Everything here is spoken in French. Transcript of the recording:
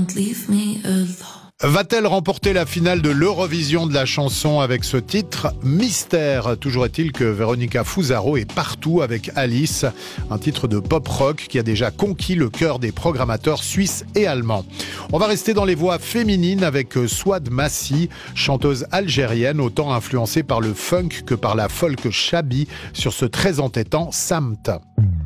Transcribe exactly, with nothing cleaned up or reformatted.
don't leave me alone. Va-t-elle remporter la finale de l'Eurovision de la chanson avec ce titre ? Mystère. Toujours est-il que Véronica Fusaro est partout avec Alice, un titre de pop-rock qui a déjà conquis le cœur des programmateurs suisses et allemands. On va rester dans les voix féminines avec Souad Massi, chanteuse algérienne autant influencée par le funk que par la folk shabi sur ce très entêtant Samt.